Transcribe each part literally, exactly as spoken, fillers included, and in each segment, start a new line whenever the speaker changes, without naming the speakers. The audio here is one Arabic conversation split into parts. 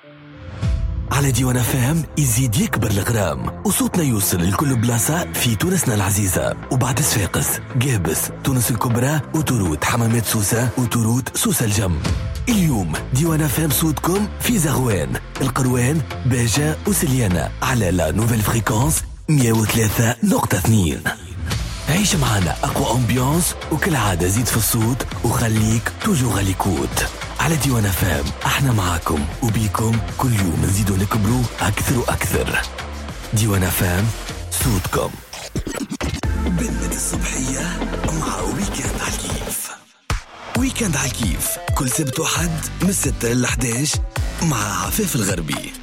على ديوان اف ام يزيد يكبر الغرام وصوتنا يوصل لكل بلاصة في تونسنا العزيزة. وبعد صفاقس، قابس، تونس الكبرى، وتروت حمامات سوسة، وتروت سوسة الجم. اليوم ديوان اف ام صوتكم في زغوان، القروان، باجة وسليانة على لا نوفيل فريكونس مية وثلاثة نقطة اثنين. عيش معنا أقوى أمبيانس، وكل عادة زيد في الصوت وخليك توجو غاليكوت. على ديوان اف ام احنا معاكم وبيكم كل يوم نزيدو نكبروا أكثر وأكثر. ديوان اف ام صوتكم. بنت الصبحية مع ويكند على الكيف. ويكند على الكيف كل سبت وحد من الستة للأحد عشر مع عفاف الغربي.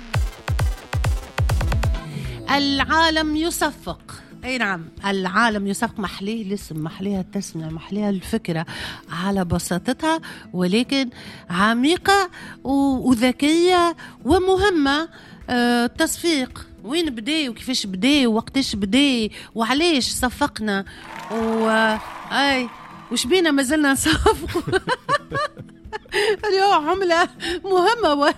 العالم يصفق. اي نعم، العالم يصفق. محليه الاسم، محليها التسمية، محليها الفكرة على بساطتها، ولكن عميقة وذكية ومهمة. أه تصفيق وين بدي وكيفاش بدي ووقتاش بدي وعليش صفقنا و اي وش بينا ما زلنا نصفق. اليوم عملة مهمة و...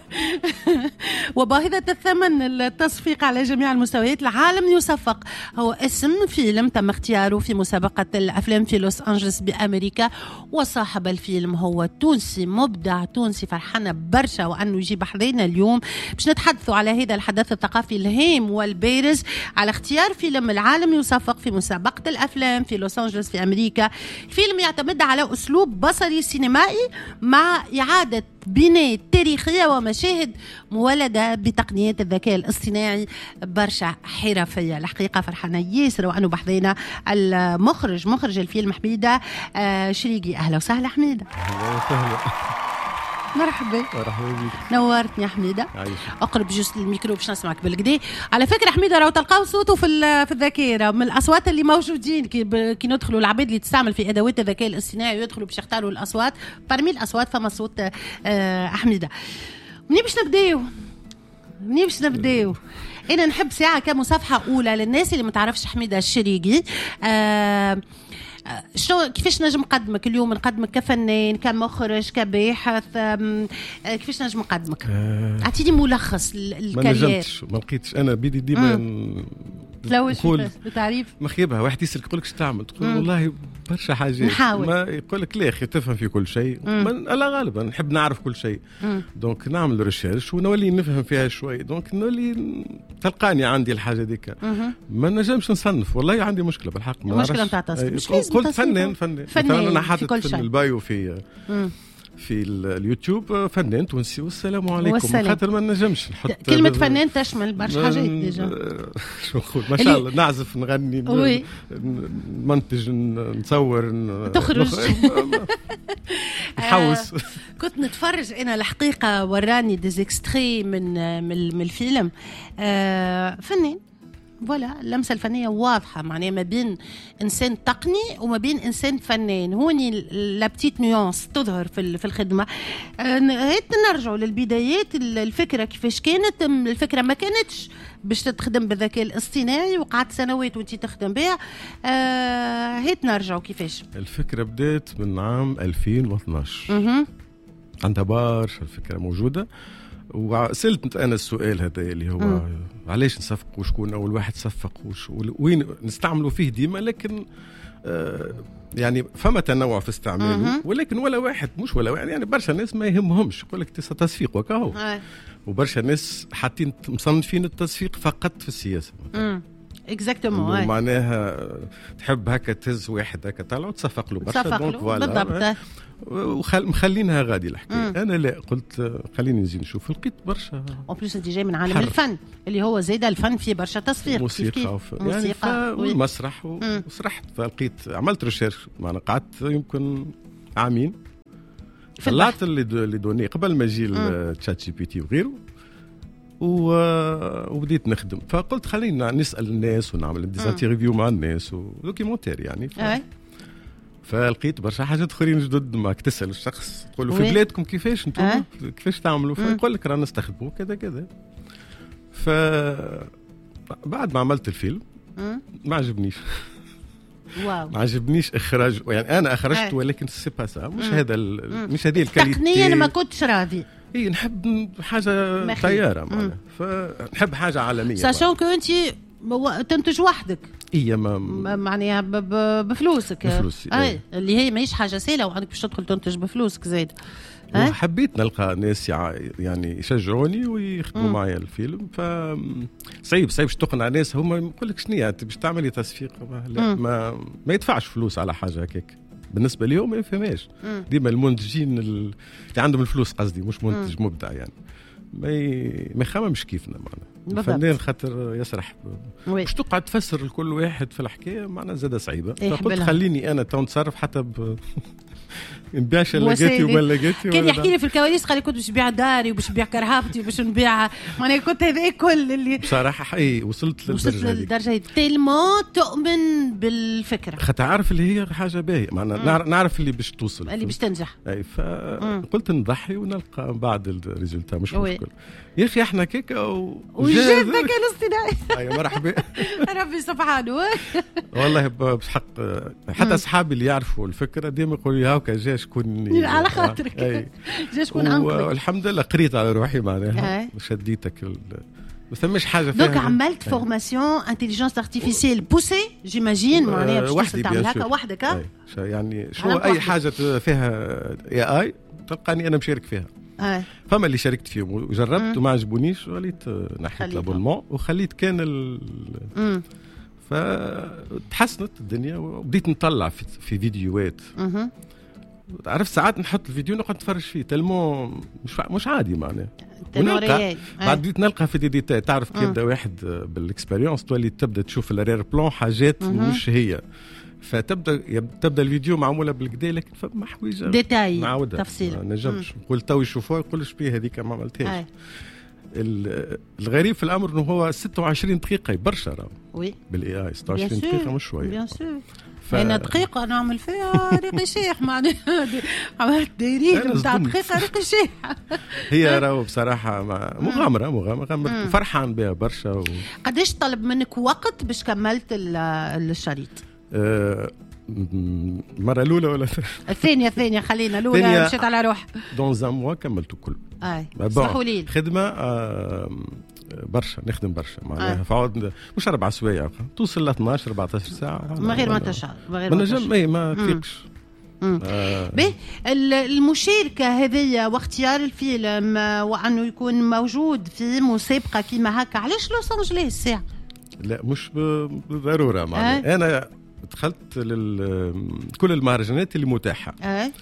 وباهظة الثمن التصفيق على جميع المستويات. العالم يصفق هو اسم فيلم تم اختياره في مسابقة الأفلام في لوس أنجلس بأمريكا، وصاحب الفيلم هو تونسي، مبدع تونسي. فرحنا برشا وأنه يجيب حضينا اليوم باش نتحدثوا على هذا الحدث الثقافي الهام والبارز على اختيار فيلم العالم يصفق في مسابقة الأفلام في لوس أنجلس في أمريكا. الفيلم يعتمد على أسلوب بصري سينمائي مع إعادة بناء تاريخية ومشاهد مولدة بتقنيات الذكاء الاصطناعي برشا حرفية. الحقيقة فرحانة ياسر وأنه بحضينا المخرج مخرج الفيلم حميدة آه شريقي. أهلا وسهلا حميدة.
أهلا وسهلا.
مرحبا.
مرحبا بك.
نورتني يا حميدة.
عايش.
اقرب جوست الميكرو باش نسمعك بالكدا. على فكرة حميدة راهو تلقاو صوته في في الذاكرة من الأصوات اللي موجودين كي, ب... كي ندخلوا العباد اللي تستعمل في أدوات الذكاء الاصطناعي ويدخلوا باش يختاروا الأصوات. برمي الأصوات فما صوت آه حميدة. منين باش نبداو؟ منين باش نبداو؟ أنا نحب ساعة كمصافحة أولى للناس اللي ما تعرفش حميدة الشريقي. آه شو كيفاش نجم نقدمك اليوم؟ نقدمك كفنان، كمخرج، كباحث، كيفاش نجم نقدمك؟ اعطيني ملخص الكارير.
ما نجمتش، ما لقيتش انا بدي ديما
تلوش بالتعريف.
مخيبها واحد يسألك يقول لك اش تعمل، تقول مم. والله برشا حاجات.
نحاول.
ما يقول لك لا اخي تفهم في كل شيء. لا غالبا نحب نعرف كل شيء. دونك نعمل ريشيرش ونولي نفهم فيها شوي. دونك نولي تلقاني عندي الحاجه ديك. ما نجمش نصنف، والله عندي مشكله بالحق. ما
مشكله نتاع تصنيف. مش لازم
قلت فنان فنان.
فنان
انا حاطط
في,
في البايو في مم. في اليوتيوب فنان تونسي والسلام عليكم. خاطر ما نجمش نحط
كلمة فنان تشمل برشا حاجات ديجا.
شو نقول ما شاء الله، نعزف نغني نمنتج نصور
تخرج
نحوس.
كنت نتفرج انا الحقيقة وراني ديزيكستري من من الفيلم. فنان ولا اللمسة الفنية واضحة، معناها ما بين إنسان تقني وما بين إنسان فنان. هوني لابتيت نيونس تظهر في في الخدمة. هيت نرجعوا للبدايات. الفكرة كيفاش كانت؟ الفكرة ما كانتش باش تخدم بالذكاء الاصطناعي وقعدت سنوات وانتي تخدم بها. هيت نرجعوا كيفاش
الفكرة بدأت من عام ألفين واثناش. اها عندها برشا الفكرة موجودة، وسألت أنا السؤال هذا اللي هو م. علاش نصفق وشكون أول واحد صفق وين نستعملوا فيه ديما. لكن آه يعني فما تنوع في استعماله م- ولكن ولا واحد مش ولا واحد يعني برشا ناس ما يهمهمش يقول لك تصفيق وكاهو آه. وبرشا ناس حاطين مصنفين التصفيق فقط في السياسة.
اكزاكتومون
معناها تحب هكا تهز واحد هكا طالع وتصفق له برشا. دونك فوالا ومخلينها غادي الحكايه. انا لا قلت خليني نزيد نشوف. لقيت برشا
اون بليس انت جاي من عالم حرف. الفن اللي هو زيد الفن فيه برشا تصفيق،
موسيقى وف... موسيقى يعني والمسرح وسرحت. فلقيت عملت ريشيرش معنا قعدت يمكن عامين طلعت اللي اللي دوني قبل ما يجي التشات جي بي تي وغيره و... وبديت نخدم. فقلت خلينا نسال الناس ونعمل ديزانترفيو مع الناس ودوكيومنتير يعني ف... فلقيت برشا حاجات اخرين جدد. ما تسال الشخص تقول له في بلادكم كيفاش انتم أه؟ كيفاش تعملوا؟ فيقول لك رانا نستخدموا كذا كذا. ف بعد ما عملت الفيلم ما عجبنيش.
واو.
ما عجبنيش اخراج يعني انا اخرجت أه. ولكن سي با سا مش هذا مش هذه الكاليتي
تقنيا ما كنتش راضي.
اي نحب حاجه طياره معناها، فنحب حاجه عالميه.
ساشون كو انت تنتج وحدك.
اي ما
معناها بفلوسك.
بفلوسي
اي اللي هي ماهيش حاجه سهله، وعندك باش تدخل تنتج بفلوسك زايد.
حبيت نلقى ناس يعني يشجعوني ويخدموا معايا الفيلم. ف صعيب صعيب تقنع ناس هما يقول لك شنو انت باش تعملي تسويق؟ لا ما, ما يدفعش فلوس على حاجه هكاك بالنسبه ليهم، ما يفهمش. ديما المنتجين اللي عندهم الفلوس قصدي، مش منتج مبدع يعني ما ي... ما يخممش كيفنا معنا الفنان، خاطر يسرح مش تقعد تفسر لكل واحد في الحكايه معنا زاده صعيبه. فقلت خليني انا تو نتصرف حتى ب نبيع شلاقاتي وملاقاتي.
كان يحكي لي في الكواليس قال لي كنت باش نبيع داري وباش نبيع كرهبتي وباش نبيع معناها كنت هذا كل اللي
بصراحه حقيقي وصلت للدرجه
وصلت للدرجه تيلمون تؤمن بالفكره،
خاطر عارف اللي هي حاجه باهيه معناها نعرف اللي باش توصل
اللي باش تنجح.
اي فقلت نضحي ونلقى بعد الريزولتا مش مشكل. يا اخي احنا كيكا
وجاب ذكاء الاصطناعي.
اي مرحبا
ربي سبحانه.
والله بحق حتى اصحابي اللي يعرفوا الفكره ديما يقولوا لي هاكا جا شكون
على خاطرك جا شكون انقذك.
والحمد لله قريت على روحي معناها شديتك ال... ما ثماش حاجه
فيها. دونك عملت فورماسيون انتليجنس ارتيفيسيال بوسي جيماجين معناها باش توصل تعمل هكا وحدك.
يعني شو اي حاجه فيها اي اي تلقاني انا مشارك فيها. آه. فما اللي شاركت فيهم وجربت وما عجبونيش وليت نحيت لابونمون وخليت كان ال مم. فتحسنت الدنيا وبديت نطلع في, في فيديوهات. مم. عرفت ساعات نحط الفيديو نقعد نتفرج فيه تلمو مش مش عادي معناه. ونلقى بعد بديت نلقى في دي ديتاي. تعرف كيف يبدا واحد بالاكسبيريونس تولي تبدا تشوف الرير بلون حاجات مم. مش هي، فتبدا تبدا الفيديو معموله بالكدا لكن فما حوايج
ديتاي تفصيل
ما نجمش نقول تو يشوفوها يقول اش بيه هذيك ما عملتهاش. الغريب في الامر انه هو ستة وعشرين دقيقه برشا راه وي بالاي اي ستة وعشرين دقيقه مش شويه بيان سور.
ف... انا دقيقه نعمل فيها ريقي شيح معناها عملت دايرين نتاع دقيقه ريقي شيح.
هي راهو بصراحه مغامره مغامره فرحان بها برشا. و...
قداش طلب منك وقت باش كملت الشريط؟
أه المره الاولى ولا
الثانيه؟ الثانيه خلينا الاولى مشيت على روح.
دون زان موا كملته كل.
اي اسمحوا لي
خدمه آه برشا نخدم برشا معناها فعود مش اربع سوايع توصل ل اثناش أربعة عشر ساعه
ما غير ما تشعر ما غير
ما نجم اي ما تفيقش.
آه. به المشاركه هذه واختيار الفيلم وانه يكون موجود في مسابقه كيما هكا علاش لوس انجليس الساعه؟
لا مش بالضروره معناها. آه. انا دخلت لكل المهرجانات اللي متاحه. آه.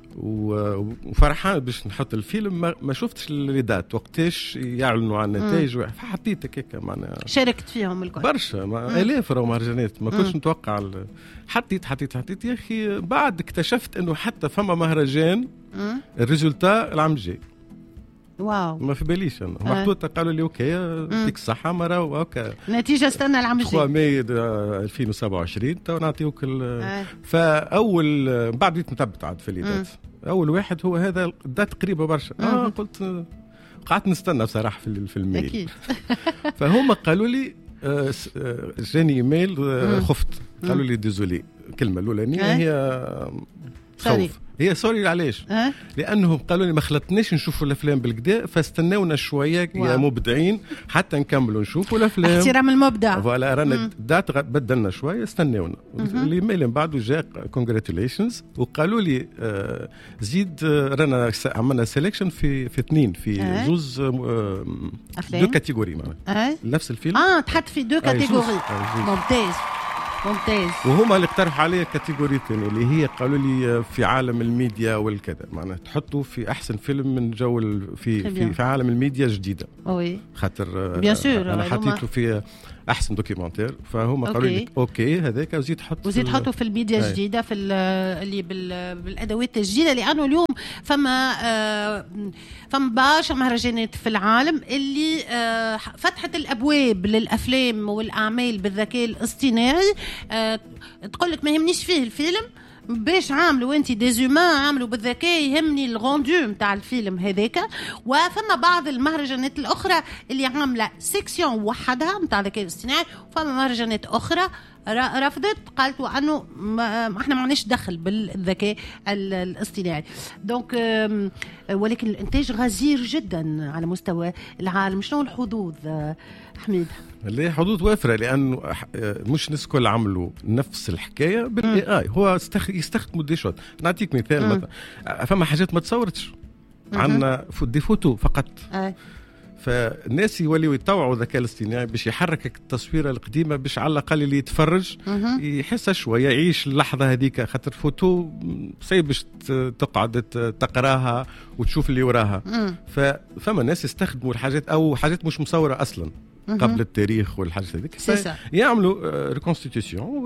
وفرحان باش نحط الفيلم. ما شفتش الريدات وقتاش يعلنوا عن النتائج فحطيت هكا معناها
شاركت فيهم الكل
برشا الاف راهو مهرجانات ما كنتش نتوقع. حطيت حطيت حطيت يا اخي بعد اكتشفت انه حتى فما مهرجان الريزولتا العام الجاي.
واو
ما في باليش انا آه. محطوطه قالوا لي اوكي يعطيك الصحه مرة وهكا
نتيجه استنى العام الجاي
ثلاثة ماي ألفين وسبعة وعشرين تو نعطيوك آه. فاول بعد بديت نثبت عاد في الليدات. اول واحد هو هذا الدات قريبه برشا. اه قلت قعدت نستنى بصراحه في في الميل اكيد. فهم قالوا لي آه جاني ايميل آه خفت قالوا لي ديزولي الكلمه الاولانيه آه. هي خوف. هي سوري علاش؟ أه؟ لانهم قالوا لي ما خلطناش نشوفوا الافلام بالكدا فاستناونا شويه يا مبدعين حتى نكملوا نشوفوا الافلام.
احترام المبدع.
فوالا رانا دات بدلنا شويه استناونا. الايميل من بعده جاء كونغراتيليشنز وقالوا لي آه زيد آه رانا عملنا سيلكشن في في اثنين في أه؟ زوز آه دو كاتيجوري معناها أه؟ نفس الفيلم
اه تحط في دو كاتيجوري. ممتاز ممتاز.
وهما اللي اقترحوا علي كاتيجوري ثانيه اللي هي قالوا لي في عالم الميديا والكذا معناها تحطوا في احسن فيلم من جو في في, في عالم الميديا الجديده.
وي
خاطر بيان سور انا حطيته في احسن دوكيومنتير فهم قالوا لي اوكي هذاك وزيد حط
وزيد حطوا في الميديا الجديده في اللي بالادوات الجديده لانه اليوم فما آه فما برشا مهرجانات في العالم اللي آه فتحت الابواب للافلام والاعمال بالذكاء الاصطناعي. آه تقول لك ما يهمنيش فيه الفيلم باش عاملوا انت ديزومان عاملوا بالذكاء يهمني الغوندو نتاع الفيلم هذاك. وفما بعض المهرجانات الاخرى اللي عامله سيكسيون وحدها نتاع الذكاء الاصطناعي وفما مهرجانات اخرى رفضت، قالت انه ما احنا ما عندناش دخل بالذكاء الاصطناعي. دونك ولكن الانتاج غزير جدا على مستوى العالم. شنو الحظوظ حميد؟
اللي حظوظ وافره، لانه مش الناس الكل عملوا نفس الحكايه بالاي اي. هو يستخدموا دي شوت. نعطيك مثال مثلا، فما حاجات ما تصورتش، عندنا دي فوتو فقط. أي. فالناس يوليوا يطوعوا الذكاء الاصطناعي باش يحركك التصويره القديمه، باش على الاقل اللي يتفرج يحس شويه، يعيش اللحظه هذيك. خاطر فوتو صعيب باش تقعد تقراها وتشوف اللي وراها. فما ناس يستخدموا الحاجات او حاجات مش مصوره اصلا قبل التاريخ والحاجات هذيك، يعملوا ريكونستيتيوشن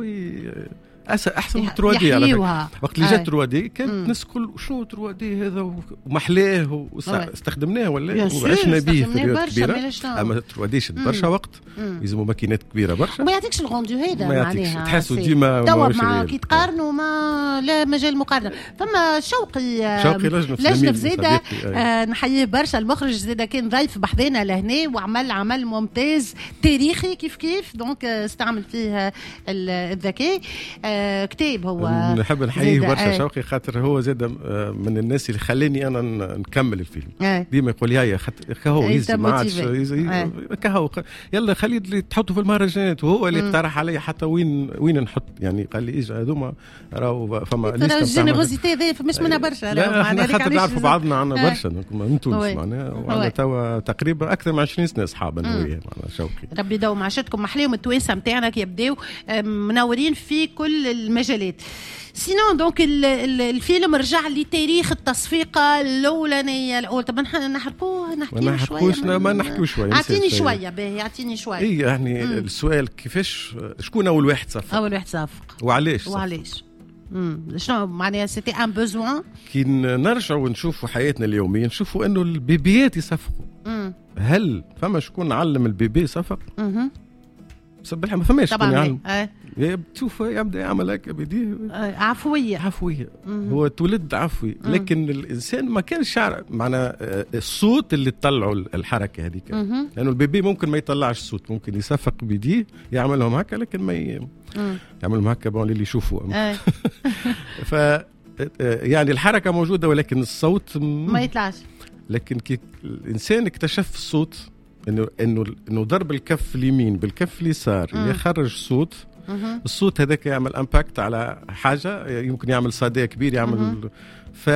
احسن من ثري دي. على فكره وقت اللي جات ثري دي كانت الناس كل شنو ثري دي هذا ومحلاه واستخدمناه ولا وعشنا به في رياض كبيره. اما ثري دي شد برشا وقت، يلزموا ماكينات كبيره برشا،
ما يعطيكش الغوندو هذا معناها.
تحسوا ديما
توا مع كي تقارنوا ما لا مجال مقارنه. فما شوقي
شوقي لجنه
لجنه زاده آه نحييه برشا. المخرج زاده كان ضيف بحذانا لهنا وعمل عمل ممتاز تاريخي كيف كيف. دونك استعمل فيه الذكاء. كتاب هو
نحب نحييه برشا شوقي، خاطر هو زاد من الناس اللي خلاني انا نكمل الفيلم. آه. ديما يقول لي هيا كهو يزي ما عادش آه. كهو يلا خلي اللي تحطوا في المهرجانات، وهو اللي اقترح علي حتى وين وين نحط. يعني قال لي اجا هذوما راهو فما لسه
الجينيروزيتي هذه مش منها برشا.
لا احنا خاطر نعرفوا بعضنا عنا برشا من تونس معناها، وعندنا توا تقريبا اكثر من عشرين سنه اصحاب انا وياه معناها. شوقي
ربي يدوم عشتكم محليهم التوانسه نتاعنا كي يبداو منورين في كل المجالات. سينون دونك الفيلم رجع لتاريخ التصفيقه الاولانيه الاول. طب نحرقوه نحكي شويه
ما نحكيو شويه.
اعطيني شويه باهي اعطيني شويه.
اي يعني مم. السؤال كيفاش شكون اول واحد صفق؟
اول واحد صفق
وعلاش؟
وعلاش؟ امم شنو معناها سيتي ان بوزوان؟
كي نرجعوا ونشوفوا حياتنا اليوميه نشوفوا انه البيبيات يصفقوا. امم هل فما شكون علم البيبي يصفق؟ اها صبح ما فماش شكون يعلم. أه. تشوف يبدا يعمل هكا بيديه
عفويه
عفويه. مم. هو تولد عفوي. مم. لكن الانسان ما كانش يعرف معنى الصوت اللي تطلعوا الحركه هذيك، لانه البيبي ممكن ما يطلعش الصوت، ممكن يصفق بيديه يعملهم هكا لكن ما ي... يعملهم هكا بون اللي يشوفوا. أه. ف يعني الحركه موجوده ولكن الصوت م...
ما يطلعش.
لكن كي الانسان اكتشف الصوت انه انه انه ضرب الكف اليمين بالكف اليسار يخرج صوت. مه. الصوت هذاك يعمل امباكت على حاجه، يمكن يعمل صدى كبير يعمل. ف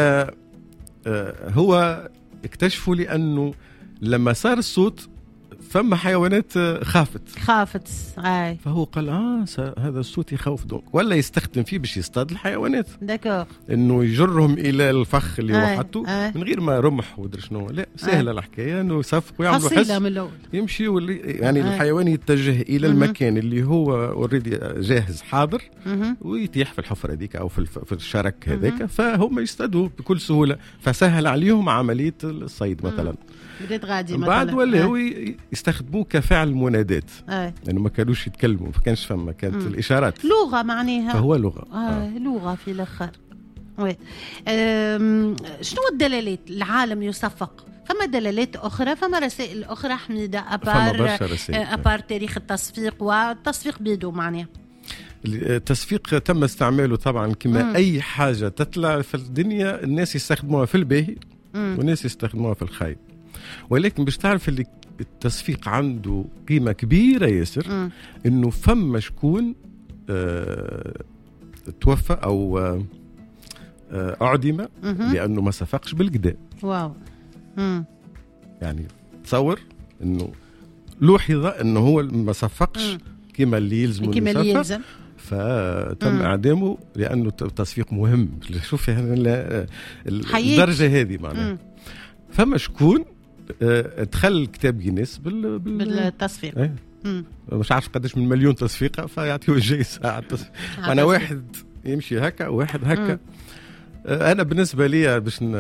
هو اكتشفوا لانه لما صار الصوت فما حيوانات خافت
خافت اي.
فهو قال اه هذا الصوت يخوف، دونك ولا يستخدم فيه باش يصطاد الحيوانات.
داكور
انه يجرهم الى الفخ اللي هو حطه من غير ما رمح ودري شنو. لا سهله الحكايه انه يصفقوا ويعملوا حس يمشي واللي يعني آه. الحيوان يتجه الى مم. المكان اللي هو اوريدي جاهز حاضر مم. ويتيح في الحفره هذيك او في في الشرك هذاك، فهم يصطادوا بكل سهوله، فسهل عليهم عمليه الصيد مثلا.
بدات غادي مثلا
بعد ولا هو يستخدموه كفعل منادات لانه يعني ما كانوش يتكلموا، ما كانش فما كانت مم. الاشارات
لغه معناها
فهو لغه
آه. آه. لغه في الاخر. وي شنو الدلالات العالم يصفق؟ فما دلالات اخرى، فما رسائل اخرى حميده ابار ابار تاريخ التصفيق والتصفيق بيدو معناها.
التصفيق تم استعماله طبعا كما مم. اي حاجه تطلع في الدنيا الناس يستخدموها في الباهي والناس يستخدموها في الخايب، ولكن باش تعرف اللي التصفيق عنده قيمة كبيرة ياسر انه فما شكون آه توفى او آه اعدم لانه ما صفقش بالقدا. واو. مم. يعني تصور انه لوحظ انه هو ما صفقش كما اللي يلزم
كما اللي يلزم،
فتم مم. اعدامه لانه التصفيق مهم. شوف الدرجة هذه معناها. فما شكون ادخل كتاب جينيس بال...
بال... بالتصفيق.
ايه؟ مش عارف قداش من مليون تصفيقه فيعطيوه جايزه على التصفيق. انا واحد يمشي هكا وواحد هكا. مم. انا بالنسبه لي باش